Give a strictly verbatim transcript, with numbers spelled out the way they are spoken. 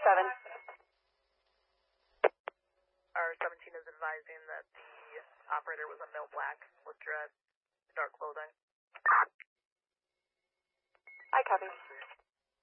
seven. R seventeen is advising that the operator was a male black with dread, dark clothing. I copy.